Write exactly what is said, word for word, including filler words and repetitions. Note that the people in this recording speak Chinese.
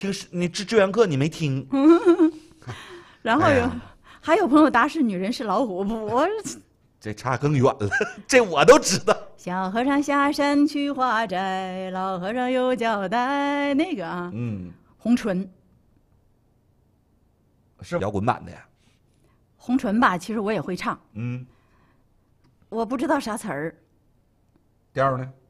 听你志志愿课你没听？ 然后有、 哎呀还有朋友答是女人是老虎，我这差更远了，这我都知道。 小和尚下山去化斋，老和尚有交代。那个啊， 嗯， 红唇， 是摇滚版的呀。 红唇吧，其实我也会唱， 嗯， 我不知道啥词儿。 调呢？